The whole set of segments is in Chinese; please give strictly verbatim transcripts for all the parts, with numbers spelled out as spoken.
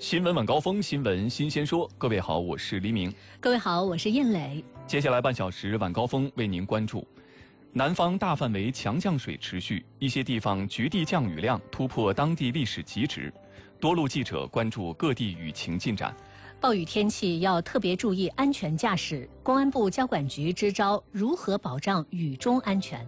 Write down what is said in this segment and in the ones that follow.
新闻晚高峰，新闻新鲜说。各位好，我是黎明。 各位好，我是燕磊。 接下来半小时晚高峰为您关注：南方大范围强降水持续，一些地方局地降雨量突破当地历史极值。多路记者关注各地雨情进展。 暴雨天气要特别注意安全驾驶。公安部交管局支招如何保障雨中安全。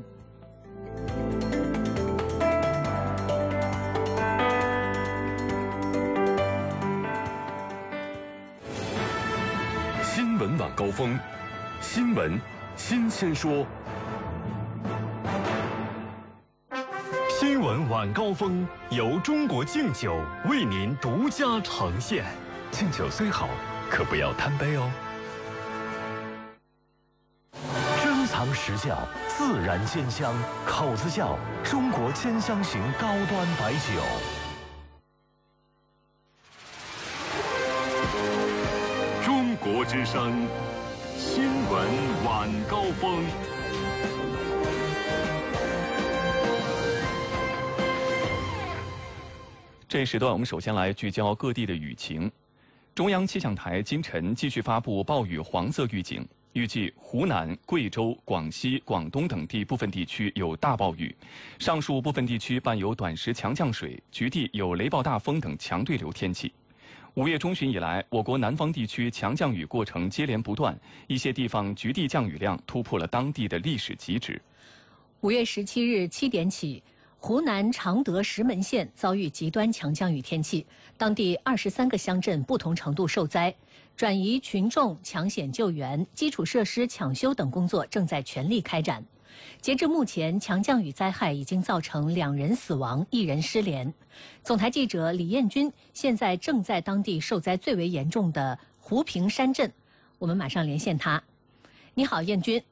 新闻晚高峰，新闻新鲜说。新闻晚高峰由中国敬酒为您独家呈现。敬酒虽好，可不要贪杯哦。珍藏实窖，自然鲜香，口子窖中国千香型高端白酒。中国之声，新闻晚高峰。 这一时段，我们首先来聚焦各地的雨情。中央气象台今晨继续发布暴雨黄色预警，预计湖南、贵州、广西、广东等地部分地区有大暴雨，上述部分地区伴有短时强降水，局地有雷暴大风等强对流天气。五月中旬以来，我国南方地区强降雨过程接连不断，一些地方局地降雨量突破了当地的历史极值。 五月十七日七点起，湖南常德石门县遭遇极端强降雨天气，当地二十三个乡镇不同程度受灾，转移群众、抢险救援、基础设施抢修等工作正在全力开展。截至目前，强降雨灾害已经造成两人死亡、一人失联。总台记者李艳军现在正在当地受灾最为严重的湖平山镇，我们马上连线他。你好，艳军。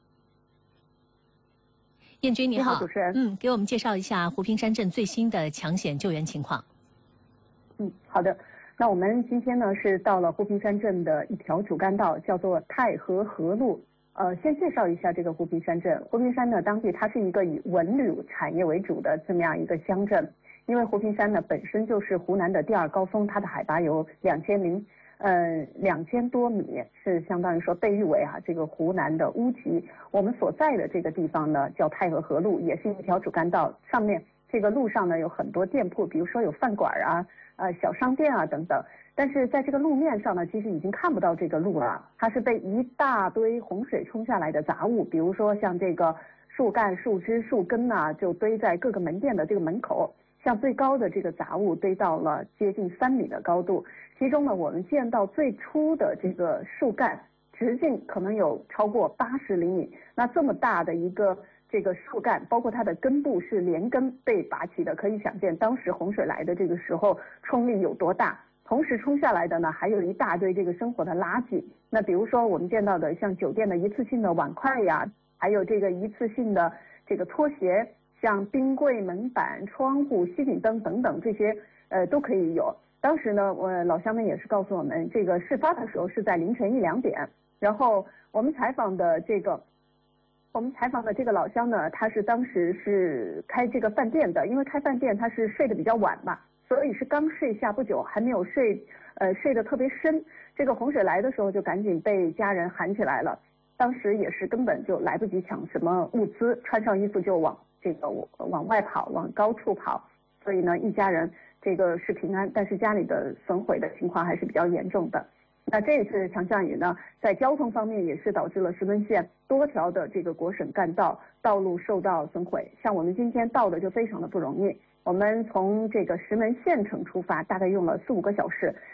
燕军你好， 你好，主持人。 嗯，给我们介绍一下湖平山镇最新的抢险救援情况。 嗯，好的。那我们今天呢是到了湖平山镇的一条主干道，叫做太和河路。呃，先介绍一下这个湖平山镇。湖平山呢，当地它是一个以文旅产业为主的这么样一个乡镇。因为湖平山呢本身就是湖南的第二高峰，它的海拔有两千零。呃，两千多米，是相当于说被誉为啊这个湖南的乌级。我们所在的这个地方呢叫太和河路，也是一条主干道。上面这个路上呢有很多店铺，比如说有饭馆啊、呃小商店啊等等。但是在这个路面上呢，其实已经看不到这个路了，它是被一大堆洪水冲下来的杂物，比如说像这个树干、树枝、树根呐、啊，就堆在各个门店的这个门口。像最高的这个杂物堆到了接近三米的高度，其中呢，我们见到最初的这个树干直径可能有超过八十厘米。那这么大的一个这个树干，包括它的根部是连根被拔起的，可以想见当时洪水来的这个时候冲力有多大。同时冲下来的呢，还有一大堆这个生活的垃圾。那比如说我们见到的像酒店的一次性的碗筷呀，还有这个一次性的这个拖鞋。像冰柜、门板、窗户、吸顶灯等等，这些呃都可以有。当时呢，我老乡们也是告诉我们，这个事发的时候是在凌晨一两点。然后我们采访的这个，我们采访的这个老乡呢，他是当时是开这个饭店的，因为开饭店他是睡得比较晚嘛，所以是刚睡下不久，还没有睡，呃睡得特别深。这个洪水来的时候，就赶紧被家人喊起来了。当时也是根本就来不及抢什么物资，穿上衣服就往。这个往外跑，往高处跑，所以呢，一家人这个是平安，但是家里的损毁的情况还是比较严重的。那这一次强降雨呢，在交通方面也是导致了石门县多条的这个国省干道道路受到损毁。像我们今天到的就非常的不容易，我们从这个石门县城出发，大概用了四五个小时，